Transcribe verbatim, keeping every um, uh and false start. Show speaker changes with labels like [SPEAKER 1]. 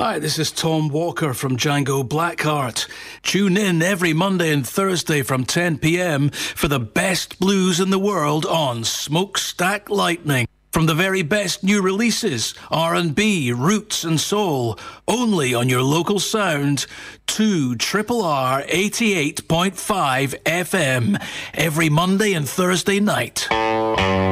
[SPEAKER 1] Hi, this is Tom Walker from Django Blackheart. Tune in every Monday and Thursday from ten p.m. for the best blues in the world on Smokestack Lightning. From the very best new releases, R and B, roots and soul, only on your local sound, two Triple R eighty-eight point five F M, every Monday and Thursday night.